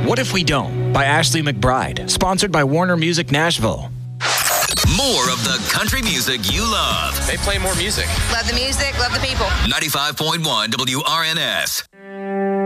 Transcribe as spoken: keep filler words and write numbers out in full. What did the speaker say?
What If We Don't by Ashley McBride, sponsored by Warner Music Nashville. More of the country music you love. They play more music. Love the music, love the people. ninety-five point one W R N S.